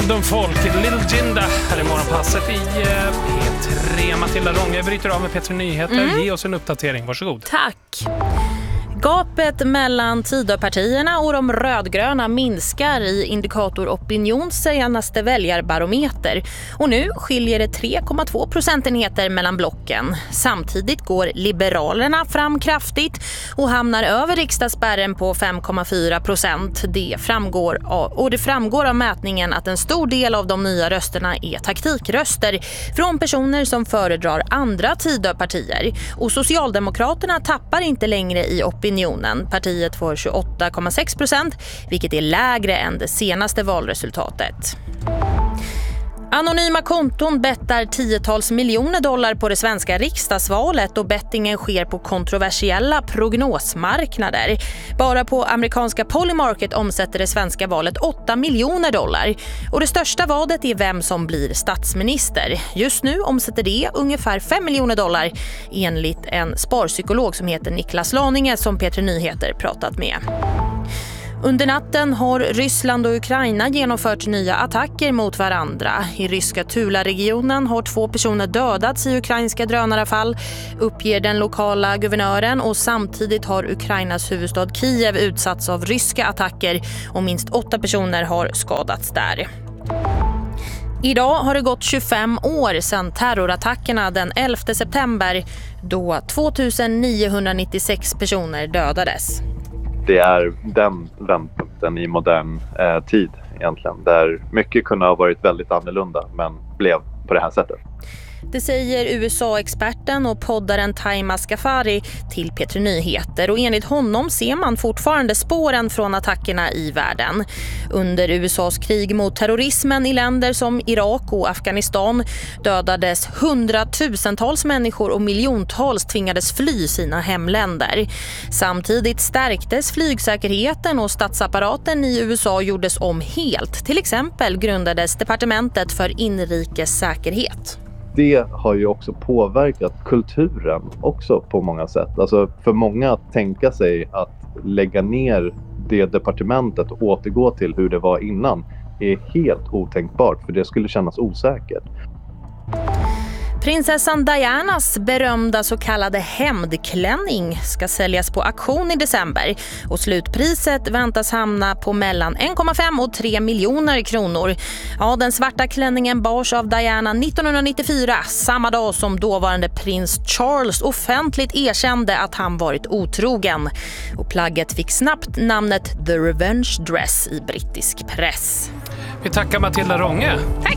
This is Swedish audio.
Random folk, Little Jinda här i morgonpasset i P3. Matilda Ronge bryter av med P3 Nyheter. Ge oss en uppdatering, varsågod. Tack. Gapet mellan Tidöpartierna och de rödgröna minskar i Indikator Opinions senaste väljarbarometer. Och nu skiljer det 3,2 procentenheter mellan blocken. Samtidigt går Liberalerna fram kraftigt och hamnar över riksdagsspärren på 5,4%. Det framgår av mätningen att en stor del av de nya rösterna är taktikröster från personer som föredrar andra Tidöpartier. Och Socialdemokraterna tappar inte längre i opinionen. Partiet får 28,6%, vilket är lägre än det senaste valresultatet. Anonyma konton bettar tiotals miljoner dollar på det svenska riksdagsvalet och bettingen sker på kontroversiella prognosmarknader. Bara på amerikanska Polymarket omsätter det svenska valet 8 miljoner dollar. Och det största vadet är vem som blir statsminister. Just nu omsätter det ungefär 5 miljoner dollar enligt en sparpsykolog som heter Niklas Laninge som P3 Nyheter pratat med. Under natten har Ryssland och Ukraina genomfört nya attacker mot varandra. I ryska Tula-regionen har 2 personer dödats i ukrainska drönarfall, uppger den lokala guvernören, och samtidigt har Ukrainas huvudstad Kiev utsatts av ryska attacker och minst 8 personer har skadats där. Idag har det gått 25 år sedan terrorattackerna den 11 september då 2996 personer dödades. Det är den vändpunkten i modern tid egentligen, där mycket kunde ha varit väldigt annorlunda men blev på det här sättet. Det säger USA-experten och poddaren Taima Skafari till P3 Nyheter, och enligt honom ser man fortfarande spåren från attackerna i världen. Under USAs krig mot terrorismen i länder som Irak och Afghanistan dödades hundratusentals människor och miljontals tvingades fly sina hemländer. Samtidigt stärktes flygsäkerheten och statsapparaten i USA gjordes om helt. Till exempel grundades Departementet för inrikes säkerhet. Det har ju också påverkat kulturen också på många sätt. Alltså för många att tänka sig att lägga ner det departementet och återgå till hur det var innan är helt otänkbart, för det skulle kännas osäkert. Prinsessan Dianas berömda så kallade hämndklänning ska säljas på auktion i december och slutpriset väntas hamna på mellan 1,5 och 3 miljoner kronor. Ja, den svarta klänningen bars av Diana 1994, samma dag som dåvarande prins Charles offentligt erkände att han varit otrogen. Och plagget fick snabbt namnet The Revenge Dress i brittisk press. Vi tackar Matilda Ronge.